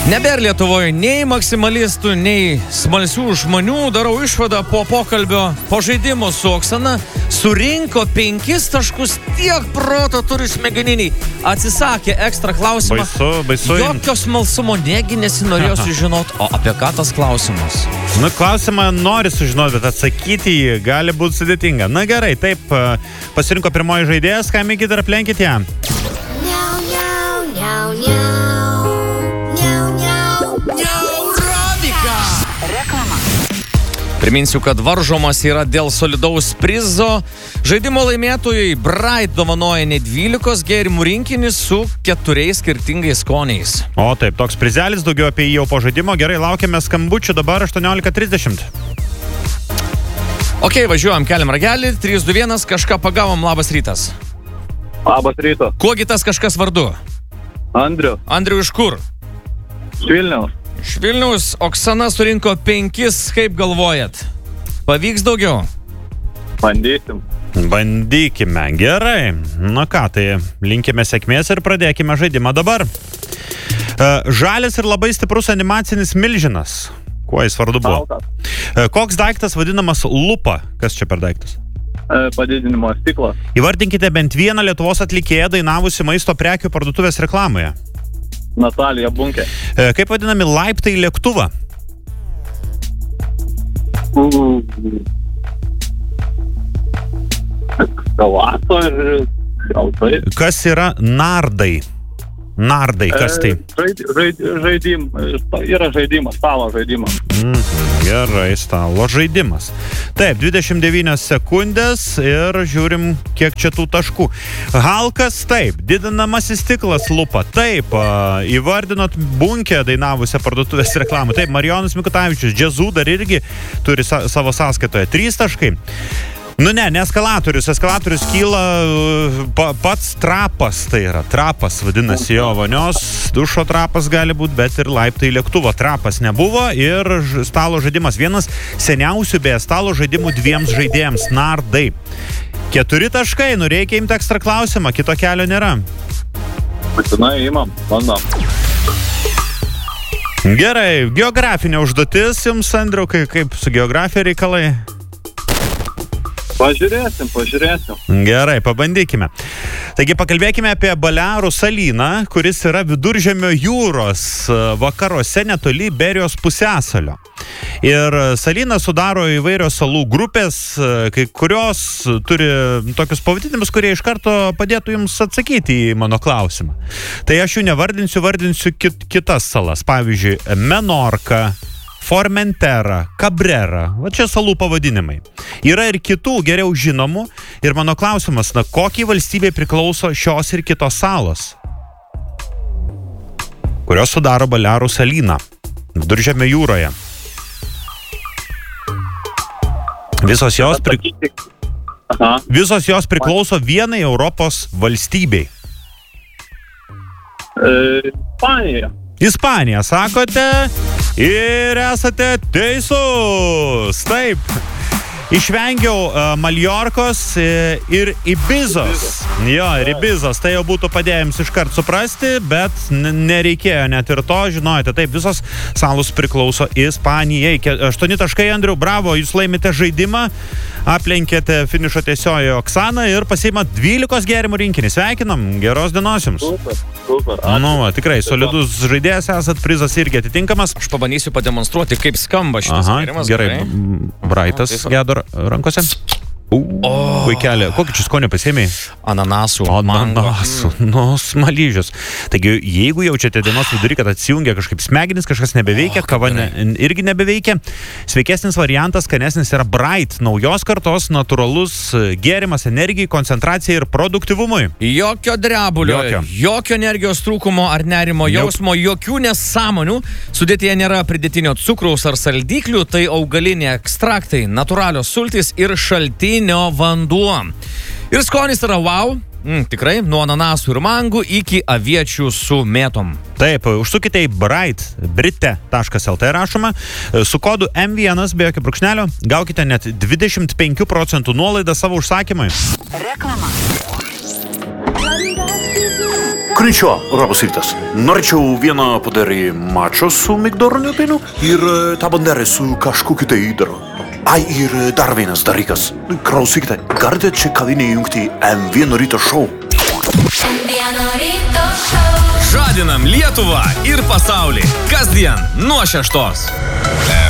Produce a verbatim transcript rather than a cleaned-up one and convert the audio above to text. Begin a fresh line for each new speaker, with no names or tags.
Nebėr Lietuvoje nei maksimalistų, nei smalsių žmonių. Darau išvadą po pokalbio, po žaidimo su Oksana. Surinko penkis taškus, tiek proto turi smegeniniai. Atsisakė ekstra klausimą.
Baisu, baisu.
Jokio smalsumo negi nesinorėjo sužinoti. O apie ką tas klausimas?
Nu, klausimą nori sužinoti, bet atsakyti jį gali būti sudėtinga. Na gerai, taip, pasirinko pirmoji žaidėjas, skambykit ir aplenkit ją.
Niau, niau, niau, niau.
Priminsiu, kad varžomas yra dėl solidaus prizo. Žaidimo laimėtojai Bright dovanoja ne dvylikos gėrimų rinkinį su keturiais skirtingais skoniais.
O taip, toks prizelis, daugiau apie jį jau po žaidimo. Gerai, laukiame skambučių dabar aštuoniolika trisdešimt.
Ok, važiuojam, keliam ragelį, trys du vienas, kažką pagavom, labas rytas.
Labas ryto.
Kuogi tas kažkas vardu?
Andriu.
Andriu iš kur?
Vilniaus.
Iš Vilniaus. Oksana surinko penkis, kaip galvojat? Pavyks daugiau?
Bandysim.
Bandykime, gerai. Na ką, tai linkime sėkmės ir pradėkime žaidimą dabar. Žalias ir labai stiprus animacinis milžinas. Kuo jis vardu buvo?
Baltas.
Koks daiktas vadinamas lupa? Kas čia per daiktas?
Padidinimo stiklas.
Įvardinkite bent vieną Lietuvos atlikėją dainavusi maisto prekių parduotuvės reklamoje.
Natalija Bunkė.
Kaip vadinami laiptai į lėktuvą?
Ekskavatorius.
Kas yra nardai? Nardai, kas tai?
Žaid, žaid, žaidim, yra žaidimas, stalo žaidimas.
Mm, gerai, stalo žaidimas. Taip, dvidešimt devynios sekundės ir žiūrim, kiek čia tų taškų. Halkas, taip, didinamasis stiklas lupa, taip, įvardinot Bunkę dainavusią parduotuvės reklamą. Taip, Marijonas Mikutavičius, džiazų dar irgi turi sa- savo sąskaitoje. Trys taškai. Nu ne, ne eskalatorius, eskalatorius kyla pa, pats trapas, tai yra trapas, vadinasi jo vonios, dušo trapas gali būti, bet ir laiptai lėktuvo trapas nebuvo ir ž, stalo žaidimas vienas seniausių beje stalo žaidimų dviems žaidėjams, nardai. Keturi taškai, nu reikia imti ekstra klausimą, kito kelio nėra.
Būtinai imam, bandom.
Gerai, geografinė užduotis jums, Andriau, kaip, kaip su geografija reikalai?
Pažiūrėsim, pažiūrėsim.
Gerai, pabandykime. Taigi pakalbėkime apie Balearų salyną, kuris yra Viduržemio jūros vakaruose netoli Iberijos pusiasalio. Ir salyną sudaro įvairios salų grupės, kai kurios turi tokius pavadinimus, kurie iš karto padėtų jums atsakyti į mano klausimą. Tai aš jų nevardinsiu, vardinsiu kit, kitas salas. Pavyzdžiui, Menorka, Formentera, Cabrera. Va čia salų pavadinimai. Yra ir kitų geriau žinomų. Ir mano klausimas, na, kokiai valstybei priklauso šios ir kitos salos, kurios sudaro Balearų salyną Viduržemio jūroje. Visos jos, pri...
Aha.
Visos jos priklauso vienai Europos valstybei.
E, Ispanija.
Ispanija, sakote, ir esate teisus. Taip. Išvengiau uh, Maljorkos uh, ir Ibizos. Jo, ir Ibizos. Tai jau būtų padėję jums iškart suprasti, bet n- nereikėjo net ir to, žinojate. Taip, visos salos priklauso Ispanijai. Aštuoni taškai, Andriu, bravo, jūs laimite žaidimą, aplenkėte finišo tiesiojo Oksaną ir pasiimat dvylikos gėrimų rinkinį. Sveikinam, geros dienos jums.
Super, super.
Nu, va, tikrai, solidus žaidėjas esat, prizas irgi atitinkamas.
Aš pabandysiu pademonstruoti, kaip skamba šitas
Aha,
gėrimas.
gerai. Braitas gedo rankose.
O,
vaikelė, kokį čia skonio pasiėmėjai?
Ananasų,
Ananasų, nu, smaližius. Taigi, jeigu jaučiate dienos vidurį, kad atsijungia kažkaip smegenis, kažkas nebeveikia,
O,
kava ne, irgi nebeveikia, sveikesnis variantas, skanesnis yra Bright, naujos kartos, natūralus gėrimas energijai, koncentracijai ir produktyvumui.
Jokio drebulio,
Jokio.
jokio energijos trūkumo ar nerimo jausmo, jokių nesąmonių. Sudėtyje nėra pridėtinio cukraus ar saldiklių, tai augaliniai ekstraktai, natūralios sultys ir šaltiniai vanduo. Ir skonis yra wow, mm, tikrai, nuo ananasų ir mangų iki aviečių su mėtom.
Taip, užsukite į Bright, brite taškas el tė rašoma, su kodu em vienas be jokio brūkšnelio, gaukite net dvidešimt penkių procentų nuolaidą savo užsakymui.
Reklama.
Konnichiwa, labas rytas. Norėčiau vieną padarį mačo su migdoroniu pienu ir e, tą banderį su kažkokiu tai įdaru. Ai, ir e, dar vienas dalykas. Klausykite, galite čia kavinį jungti M vieno ryto šou.
Žadinam Lietuvą ir pasaulį. Kasdien nuo šeštos.